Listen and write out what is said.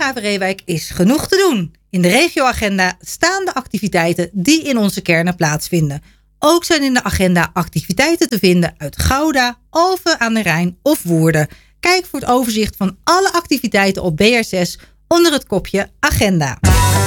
Haven-Reewijk is genoeg te doen. In de regioagenda staan de activiteiten die in onze kernen plaatsvinden. Ook zijn in de agenda activiteiten te vinden uit Gouda, Alphen aan de Rijn of Woerden. Kijk voor het overzicht van alle activiteiten op BR6 onder het kopje Agenda.